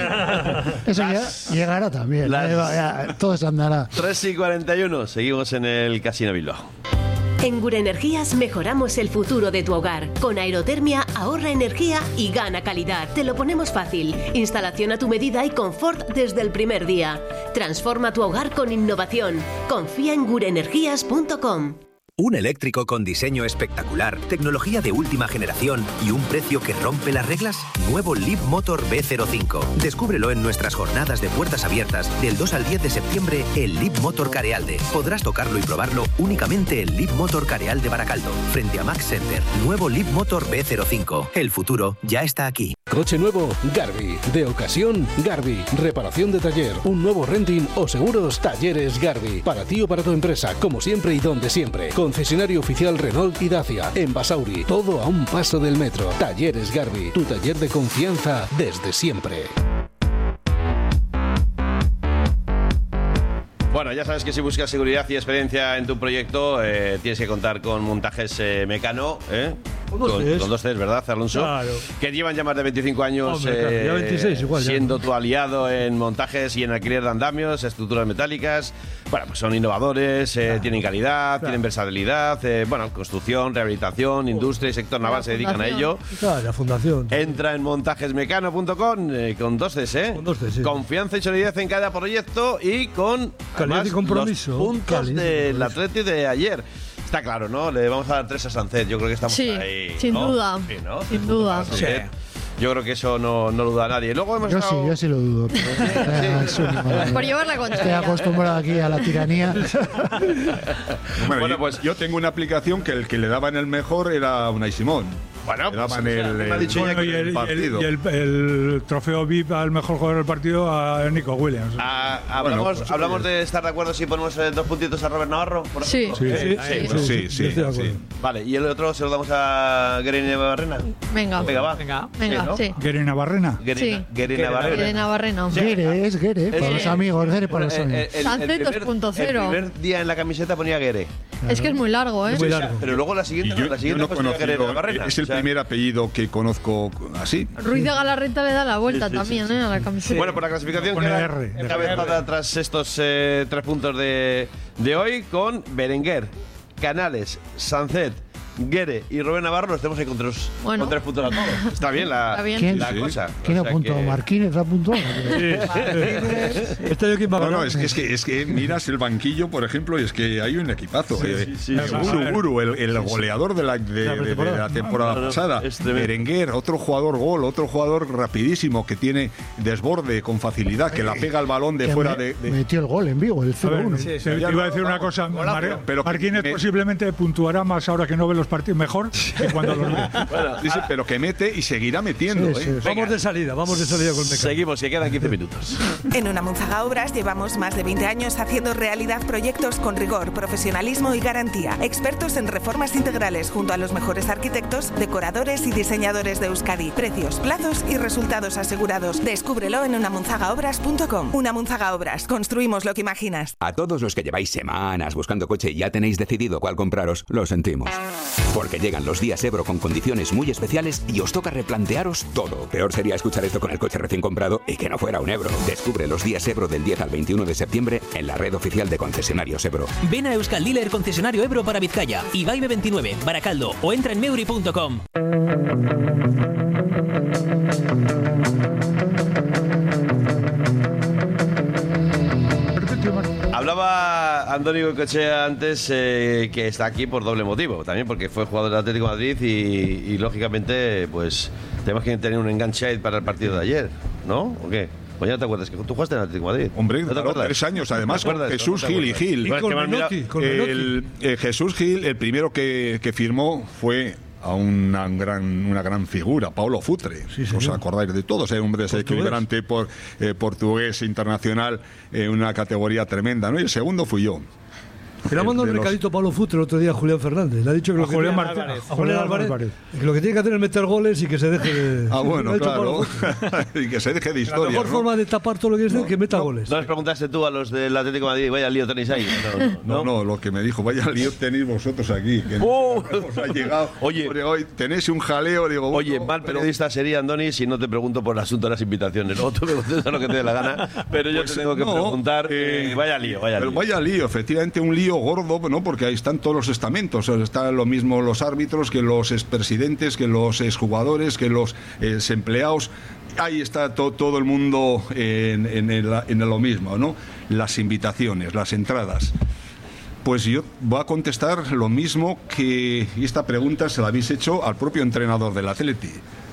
Eso ya llegará también. Todo se andará. 3:41, seguimos en el Casino Bilbao. En Gure Energías mejoramos el futuro de tu hogar. Con aerotermia ahorra energía y gana calidad. Te lo ponemos fácil. Instalación a tu medida y confort desde el primer día. Transforma tu hogar con innovación. Confía en gureenergías.com. Un eléctrico con diseño espectacular, tecnología de última generación y un precio que rompe las reglas. Nuevo Leap Motor B05. Descúbrelo en nuestras jornadas de puertas abiertas del 2 al 10 de septiembre en Leap Motor Carealde. Podrás tocarlo y probarlo únicamente en Leap Motor Carealde Baracaldo, frente a Max Center. Nuevo Leap Motor B05. El futuro ya está aquí. Coche nuevo, Garbi. De ocasión, Garbi. Reparación de taller, un nuevo renting o seguros, Talleres Garbi. Para ti o para tu empresa, como siempre y donde siempre. Concesionario oficial Renault y Dacia. En Basauri, todo a un paso del metro. Talleres Garbi, tu taller de confianza desde siempre. Bueno, ya sabes que si buscas seguridad y experiencia en tu proyecto, tienes que contar con Montajes Mecano, con 2 Cs, ¿verdad, Alonso? Claro. Que llevan ya más de 25 años. Hombre, ya 26 igual, siendo tu aliado en montajes y en alquiler de andamios, estructuras metálicas. Bueno, pues son innovadores, tienen calidad, tienen versatilidad, construcción, rehabilitación, industria y sector naval se dedican a ello. Claro, la fundación. Entra en montajesmecano.com con 2 Cs, Con 2 Cs, sí. Confianza y solidaridad en cada proyecto y con calidad y compromiso. Los puntos del Atleti de ayer. Está claro, ¿no? Le vamos a dar 3 a Sánchez. Yo creo que estamos ahí. Sin duda. Sí, ¿no? Sin duda. Sí. Yo creo que eso no lo duda nadie. Luego yo sí lo dudo. Por llevar la contraria. Estoy acostumbrado aquí a la tiranía. Bueno, pues yo tengo una aplicación que el que le daban el mejor era Unai Simón. Bueno, le daban el partido. Y el trofeo VIP al mejor jugador del partido a Nico Williams. Hablamos de estar de acuerdo si ponemos 2 puntitos a Robert Navarro, por ejemplo. Sí. Vale, ¿y el otro se lo damos a Gary Navarrena? Venga, va. Sí. ¿Gary Navarrena? Gary Navarrena. Gere, para los amigos, Gere para los amigos. Sánchez 2.0. El primer día en la camiseta ponía Gere. Es que es muy largo, ¿eh? Muy largo. Pero luego la siguiente no pues ponía Gere Navarrena. Es el primer apellido que conozco así. Ruiz de Galarreta le da la vuelta también, a la camiseta. Bueno, por la clasificación queda encabezada tras estos 3 puntos de hoy con Berenguer, Canales, Sánchez, Guere y Rubén Navarro. Los tenemos ahí con 3 puntos a todos. Está bien la cosa. ¿Quién apuntó? ¿Marquínez apuntó? Es que miras el banquillo, por ejemplo, y es que hay un equipazo. Uru, el goleador de la temporada pasada. Berenguer, otro jugador gol, otro jugador rapidísimo que tiene desborde con facilidad, que la pega al balón de fuera de... Metió el gol en Vigo, el 0-1. Te iba a decir una cosa. Marquínez posiblemente puntuará más ahora que no ve los partidos mejor que cuando los ve. Dice, pero que mete y seguirá metiendo. Vamos de salida con Mecano. Seguimos, que quedan 15 minutos. En Unamunzaga Obras llevamos más de 20 años haciendo realidad proyectos con rigor, profesionalismo y garantía. Expertos en reformas integrales junto a los mejores arquitectos, decoradores y diseñadores de Euskadi. Precios, plazos y resultados asegurados. Descúbrelo en unamunzagaobras.com. Unamunzaga Obras. Construimos lo que imaginas. A todos los que lleváis semanas buscando coche y ya tenéis decidido cuál compraros, lo sentimos. Porque llegan los días Ebro con condiciones muy especiales y os toca replantearos todo. Peor sería escuchar esto con el coche recién comprado y que no fuera un Ebro. Descubre los días Ebro del 10 al 21 de septiembre en la red oficial de concesionarios Ebro. Ven a Euskal Dealer concesionario Ebro para Vizcaya, Ibaime 29, Baracaldo o entra en meuri.com. Hablaba Antonio Goicoechea antes que está aquí por doble motivo, también porque fue jugador del Atlético de Madrid y lógicamente pues tenemos que tener un enganche ahí para el partido de ayer, ¿no? ¿O qué? Pues ya no te acuerdas que tú jugaste en el Atlético de Madrid. Hombre, claro, 3 años además con Jesús Gil y Gil. Y con Menotti. Jesús Gil, el primero que firmó fue a una gran figura, Paulo Futre. ¿Os acordáis de todos? Un hombre desequilibrante portugués internacional, una categoría tremenda, ¿no? Y el segundo fui yo. Que le ha mandado un recadito Pablo Futre el otro día a Julián Fernández. Le ha dicho que Julián Álvarez, que lo que tiene que hacer es meter goles y que se deje de... claro. Y que se deje de historia. La mejor forma de tapar todo lo que es que meta goles. ¿No les preguntaste tú a los del Atlético de Madrid, vaya lío tenéis ahí? No, lo que me dijo, vaya lío tenéis vosotros aquí. Que os ha llegado. Oye, hoy tenéis un jaleo, digo... Oye, mal periodista sería, Andoni, si no te pregunto por el asunto de las invitaciones. No, tú me contestas lo que te dé la gana, pero yo te tengo que preguntar. Vaya lío. Pero vaya lío, efectivamente, un lío gordo, ¿no? Porque ahí están todos los estamentos. Está lo mismo los árbitros que los expresidentes, que los exjugadores, que los empleados. Ahí está todo el mundo en lo mismo, ¿no? Las invitaciones, las entradas. Pues yo voy a contestar lo mismo que esta pregunta se la habéis hecho al propio entrenador del Atleti.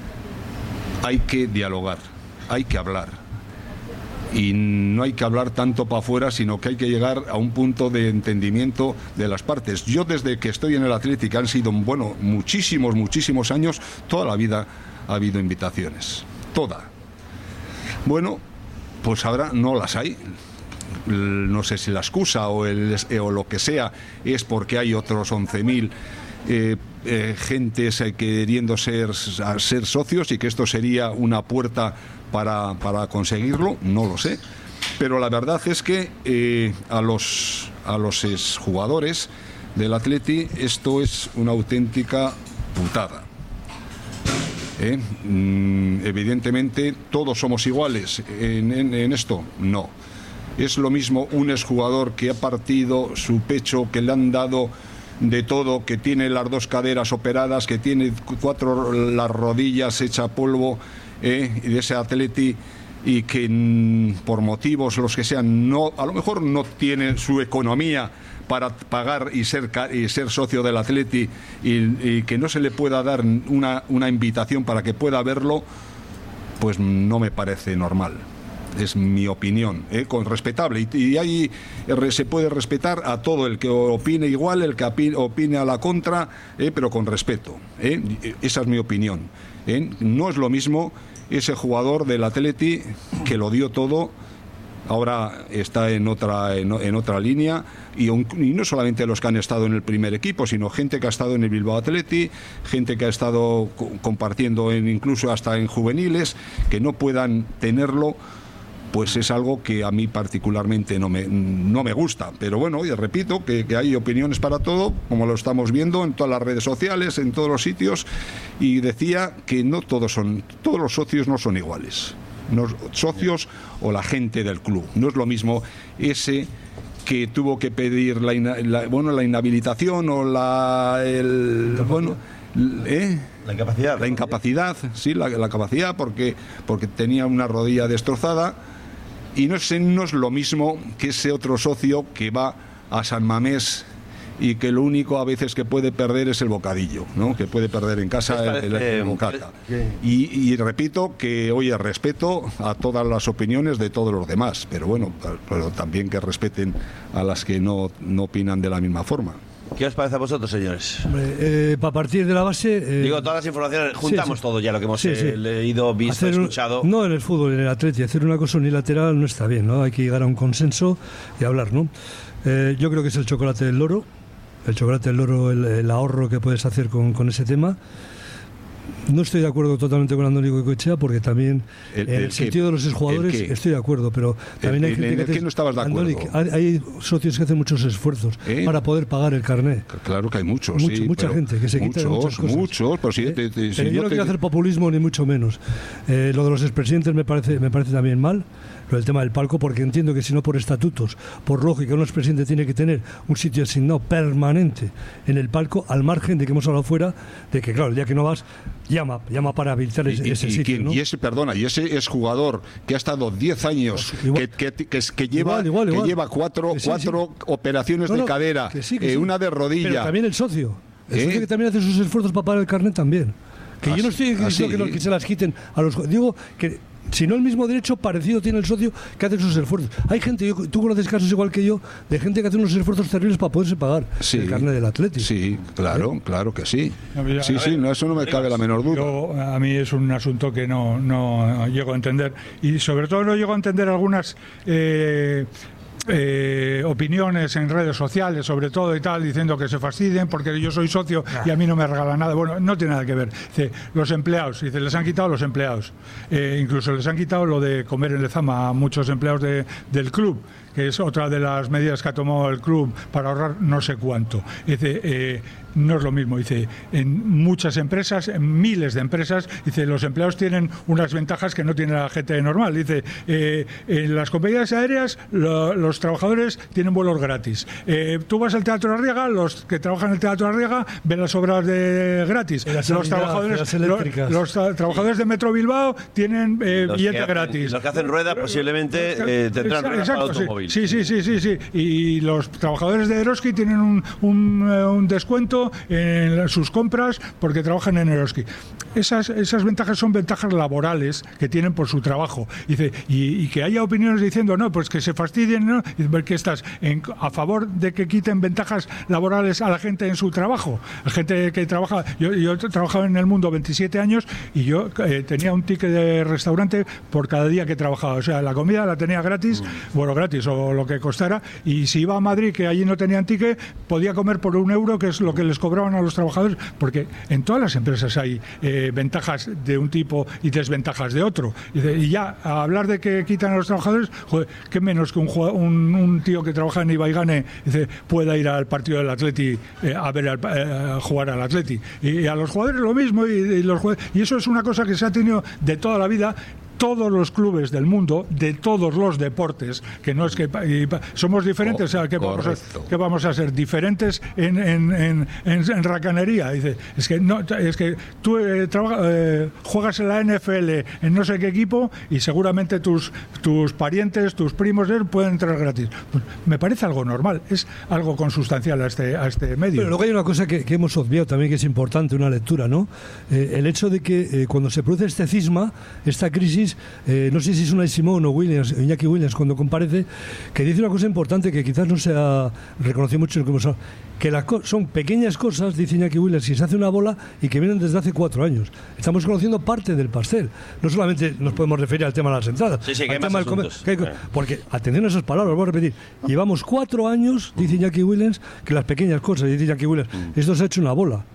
Hay que dialogar, hay que hablar. Y no hay que hablar tanto para afuera, sino que hay que llegar a un punto de entendimiento de las partes. Yo desde que estoy en el Atlético, han sido, muchísimos años, toda la vida ha habido invitaciones. Toda. Bueno, pues ahora no las hay. No sé si la excusa o lo que sea es porque hay otros 11.000 gentes queriendo ser socios y que esto sería una puerta para conseguirlo, no lo sé, pero la verdad es que a los exjugadores del Atleti esto es una auténtica putada. Evidentemente todos somos iguales en esto, no. Es lo mismo un exjugador que ha partido su pecho, que le han dado de todo, que tiene las 2 caderas operadas, que tiene las rodillas hecha polvo, y de ese Atleti y que por motivos los que sean, a lo mejor no tiene su economía para pagar y ser socio del Atleti y que no se le pueda dar una invitación para que pueda verlo, pues no me parece normal. Es mi opinión, con respetable, y ahí se puede respetar a todo el que opine igual, el que opine a la contra, pero con respeto. Esa es mi opinión. No es lo mismo ese jugador del Atleti que lo dio todo, ahora está en otra línea, y no solamente los que han estado en el primer equipo, sino gente que ha estado en el Bilbao Athletic, gente que ha estado compartiendo incluso hasta en juveniles, que no puedan tenerlo, pues es algo que a mí particularmente no me gusta. Pero bueno, y repito que hay opiniones para todo, como lo estamos viendo en todas las redes sociales, en todos los sitios, y decía que no todos los socios no son iguales. Los socios o la gente del club. No es lo mismo ese que tuvo que pedir la inhabilitación o la incapacidad. La incapacidad, sí, la capacidad porque tenía una rodilla destrozada, y no es lo mismo que ese otro socio que va a San Mamés y que lo único a veces que puede perder es el bocadillo, ¿no? Que puede perder en casa el bocata. Y repito que, oye, respeto a todas las opiniones de todos los demás, pero bueno, pero también que respeten a las que no opinan de la misma forma. ¿Qué os parece a vosotros, señores? Para partir de la base... Digo, todas las informaciones, juntamos todo ya lo que hemos leído, visto, escuchado. No en el fútbol, en el Atleti, hacer una cosa unilateral no está bien, ¿no? Hay que llegar a un consenso y hablar, ¿no? Yo creo que es el chocolate del loro. El chocolate del loro, el ahorro que puedes hacer con ese tema. No estoy de acuerdo totalmente con Andoni Goicoechea, porque también en el sentido de los exjugadores estoy de acuerdo, pero también hay gente que no estabas de acuerdo. Hay socios que hacen muchos esfuerzos para poder pagar el carné. Claro que hay muchos, mucha gente que se quita de muchas cosas. Muchos, pero pero yo no quiero hacer populismo ni mucho menos. Lo de los expresidentes me parece también mal. Lo del tema del palco, porque entiendo que si no por estatutos, por lógica, un expresidente tiene que tener un sitio asignado permanente en el palco, al margen de que hemos hablado fuera, de que claro, el día que no vas, llama para habilitar ese sitio, ¿no? Y ese es jugador que ha estado 10 años, que lleva cuatro operaciones de cadera, una de rodilla. Pero también el socio que también hace sus esfuerzos para pagar el carnet también. Que yo no estoy diciendo que se las quiten a los... Digo que... Si no, el mismo derecho parecido tiene el socio que hace sus esfuerzos. Hay gente, tú conoces casos igual que yo, de gente que hace unos esfuerzos terribles para poderse pagar el carnet del Atleti. Sí, claro que sí. Eso no me cabe la menor duda. A mí es un asunto que no llego a entender, y sobre todo no llego a entender algunas opiniones en redes sociales, sobre todo y tal, diciendo que se fastidien porque yo soy socio y a mí no me regalan nada. Bueno, no tiene nada que ver. Dice, los empleados, les han quitado los empleados. Incluso les han quitado lo de comer en Lezama a muchos empleados del club, que es otra de las medidas que ha tomado el club para ahorrar no sé cuánto. Dice, no es lo mismo. Dice, en muchas empresas, en miles de empresas, dice, los empleados tienen unas ventajas que no tiene la gente normal. Dice, en las compañías aéreas los trabajadores tienen vuelos gratis. Tú vas al Teatro Arriaga, los que trabajan en el Teatro Arriaga ven las obras gratis. Los trabajadores de Metro Bilbao tienen billete gratis. Los que hacen rueda posiblemente tendrán rueda para automóvil. Sí. Y los trabajadores de Eroski tienen un descuento en sus compras porque trabajan en Eroski. Esas ventajas son ventajas laborales que tienen por su trabajo. Dice, y que haya opiniones diciendo, no, pues que se fastidien, ¿no? ¿Qué estás a favor de que quiten ventajas laborales a la gente en su trabajo? La gente que trabaja... Yo he trabajado en El Mundo 27 años y yo tenía un ticket de restaurante por cada día que trabajaba. O sea, la comida la tenía gratis, gratis o lo que costara, y si iba a Madrid, que allí no tenían ticket, podía comer por €1, que es lo que les cobraban a los trabajadores, porque en todas las empresas hay ventajas de un tipo y desventajas de otro. Y ya, a hablar de que quitan a los trabajadores, joder, qué menos que un tío que trabaja en Ibaigane pueda ir al partido del Atleti a jugar al Atleti. Y a los jugadores lo mismo, y eso es una cosa que se ha tenido de toda la vida. todos los clubes del mundo, de todos los deportes, que no es que somos diferentes, ¿qué vamos a ser? Diferentes en racanería. Dice, es que tú juegas en la NFL en no sé qué equipo y seguramente tus parientes, tus primos pueden entrar gratis. Pues me parece algo normal, es algo consustancial a este medio. Pero luego hay una cosa que hemos obviado también, que es importante, una lectura, ¿no? El hecho de que cuando se produce este cisma, esta crisis, no sé si es Unai Simón o Iñaki Williams cuando comparece, que dice una cosa importante que quizás no se ha reconocido mucho en lo que hemos hablado, que son pequeñas cosas, dice Iñaki Williams, que se hace una bola y que vienen desde hace 4 años. Estamos conociendo parte del pastel. No solamente nos podemos referir al tema de las entradas, sí, que al hay tema más del asuntos. Porque, atención a esas palabras, voy a repetir, llevamos 4 años, dice Iñaki Williams, que las pequeñas cosas, dice Iñaki Williams, esto se ha hecho una bola.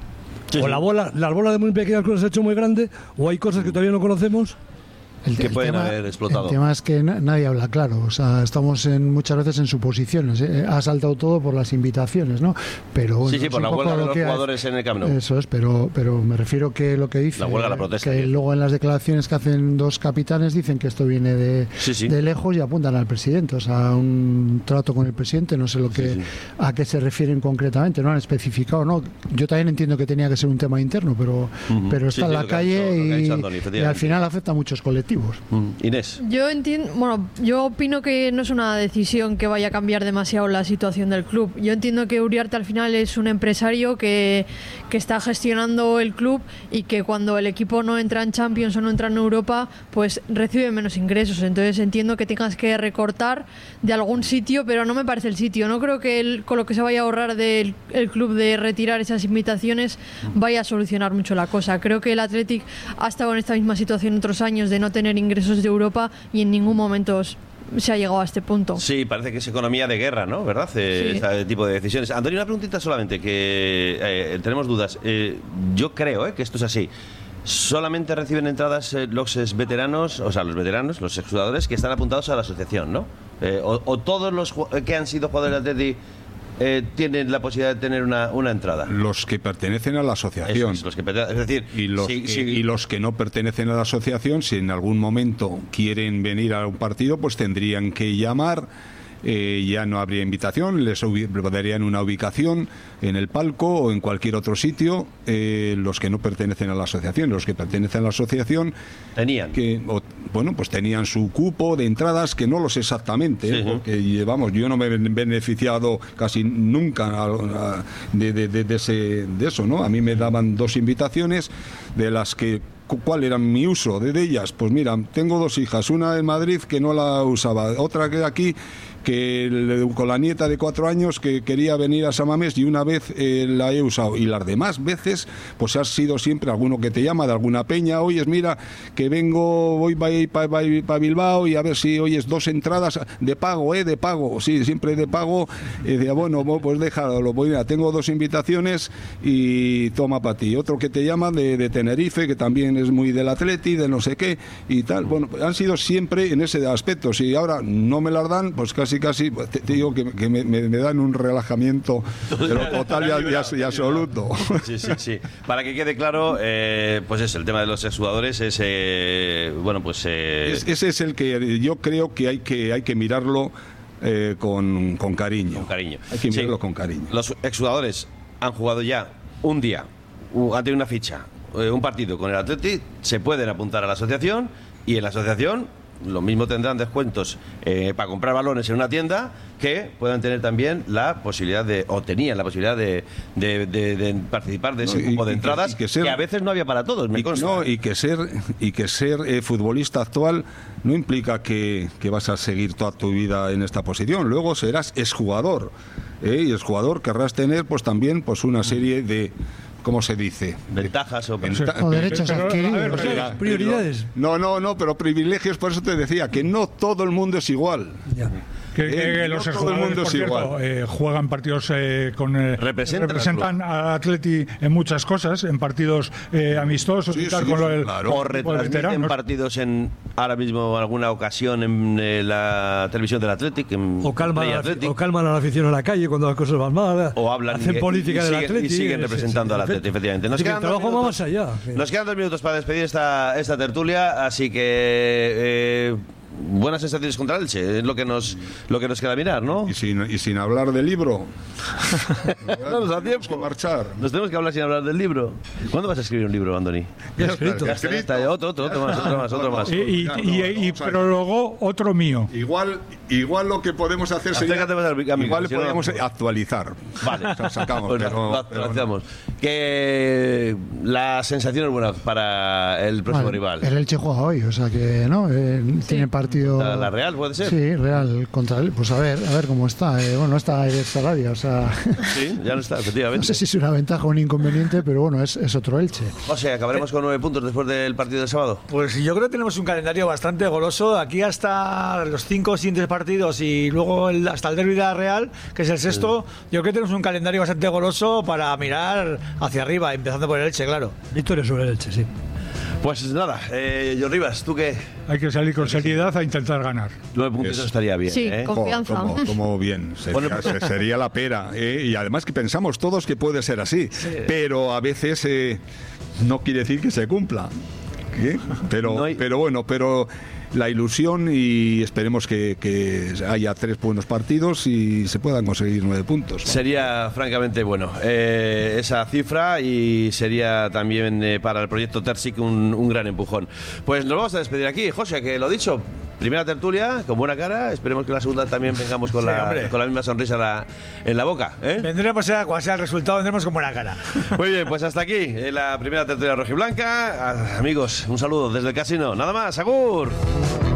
Sí, o las bolas de muy pequeñas cosas se ha hecho muy grande, o hay cosas que todavía no conocemos. Que pueden haber explotado. El tema es que nadie habla claro, o sea, estamos muchas veces en suposiciones. Ha saltado todo por las invitaciones, ¿no? Pero bueno, por la huelga de los jugadores en el Camp Nou. Eso es, pero me refiero que lo que dice, la huelga, la protesta, que luego en las declaraciones que hacen 2 capitanes dicen que esto viene de lejos y apuntan al presidente, o sea, un trato con el presidente, no sé a qué se refieren concretamente, no han especificado, ¿no? Yo también entiendo que tenía que ser un tema interno, pero está en la calle y al final afecta a muchos colectivos. Inés. Yo entiendo, yo opino que no es una decisión que vaya a cambiar demasiado la situación del club. Yo entiendo que Uriarte al final es un empresario que está gestionando el club y que cuando el equipo no entra en Champions o no entra en Europa, pues recibe menos ingresos. Entonces entiendo que tengas que recortar de algún sitio, pero no me parece el sitio. No creo que con lo que se vaya a ahorrar del club de retirar esas invitaciones vaya a solucionar mucho la cosa. Creo que el Athletic ha estado en esta misma situación otros años de no tener ingresos de Europa y en ningún momento se ha llegado a este punto. Sí, parece que es economía de guerra, ¿no? ¿Verdad? Este tipo de decisiones. Antonio, una preguntita solamente, que tenemos dudas. Yo creo que esto es así. Solamente reciben entradas los veteranos, o sea, los veteranos, los exjugadores que están apuntados a la asociación, ¿no? O todos los que han sido jugadores del Atleti tienen la posibilidad de tener una entrada. Los que pertenecen a la asociación. Es decir, y los que no pertenecen a la asociación, si en algún momento quieren venir a un partido, pues tendrían que llamar. Ya no habría invitación, les darían una ubicación en el palco o en cualquier otro sitio. Los que no pertenecen a la asociación, los que pertenecen a la asociación tenían pues tenían su cupo de entradas, que no lo sé exactamente, porque yo no me he beneficiado casi nunca de eso, ¿no? A mí me daban 2 invitaciones, de las que ¿cuál era mi uso de ellas? Pues mira, tengo 2 hijas, una en Madrid que no la usaba, otra que aquí con la nieta de 4 años que quería venir a San Mamés, y una vez la he usado, y las demás veces pues ha sido siempre alguno que te llama de alguna peña, oyes, mira que voy para Bilbao y a ver si oyes 2 entradas de pago, sí, siempre de pago. Decía, bueno, pues déjalo, tengo 2 invitaciones y toma para ti. Otro que te llama de Tenerife, que también es muy del Atleti, de no sé qué y tal. Bueno, han sido siempre en ese aspecto. Si ahora no me las dan, pues casi te digo que me dan un relajamiento pero total y absoluto. Sí. Para que quede claro, pues es el tema de los exjugadores, ese es el que yo creo que hay que mirarlo con cariño. Hay que mirarlo con cariño. Los exjugadores han jugado ya un día, han tenido una ficha, un partido con el Atleti, se pueden apuntar a la asociación, y en la asociación lo mismo tendrán descuentos para comprar balones en una tienda, que puedan tener también la posibilidad tenían la posibilidad de participar de ese grupo de entradas que a veces no había para todos, me consta. Y que ser futbolista actual no implica que vas a seguir toda tu vida en esta posición. Luego serás exjugador, y exjugador querrás tener pues también pues una serie de, ¿cómo se dice? Ventajas o derechos adquiridos. Prioridades. No, pero privilegios, por eso te decía que no todo el mundo es igual. Ya. Que los jugadores, por cierto, juegan partidos representan al Atleti en muchas cosas, en partidos amistosos y tal, o retransmiten partidos ahora mismo en alguna ocasión en la televisión del Athletic, o calman a la afición en la calle cuando las cosas van mal, o hablan, hacen política del Athletic y siguen representando al Athletic, efectivamente. Nos quedan, más allá. Nos quedan 2 minutos para despedir esta tertulia, así que buenas sensaciones contra el Elche, es lo que nos queda mirar, ¿no? Y sin hablar del libro. No nos da tiempo. Marchar. Nos tenemos que hablar sin hablar del libro. ¿Cuándo vas a escribir un libro, Andoni? Ya escrito. Otro más. Y prólogo, otro mío. Igual lo que podemos hacer sería... Igual podemos actualizar. Vale. Sacamos, pues pero que la sensación es buena para el próximo rival. El Elche juega hoy, o sea que no tiene partido. ¿La Real puede ser? Sí, Real contra él. Pues a ver cómo está. No está Eder Sarabia, o sea... Sí, ya no está, efectivamente. No sé si es una ventaja o un inconveniente, pero bueno, es otro Elche. O sea, acabaremos con 9 puntos después del partido del sábado. Pues yo creo que tenemos un calendario bastante goloso. Aquí hasta los 5 siguientes partidos y luego hasta el derbi de la Real, que es el sexto. Yo creo que tenemos un calendario bastante goloso para mirar hacia arriba, empezando por el Elche, claro. Victoria sobre el Elche, sí. Pues nada, John Rivas, ¿tú qué? Hay que salir con seriedad a intentar ganar. 9 puntos, eso estaría bien. Sí, confianza. Como bien, sería la pera. Y además que pensamos todos que puede ser así, pero a veces no quiere decir que se cumpla. Pero bueno, la ilusión, y esperemos que haya 3 buenos partidos y se puedan conseguir 9 puntos. Sería francamente bueno esa cifra, y sería también para el proyecto Terzic un gran empujón. Pues nos vamos a despedir aquí, José, que lo dicho, primera tertulia con buena cara, esperemos que la segunda también vengamos con la misma sonrisa en la boca. Vendremos, cual sea el resultado, vendremos con buena cara. Muy bien, pues hasta aquí la primera tertulia rojiblanca. Amigos, un saludo desde el casino. Nada más, agur.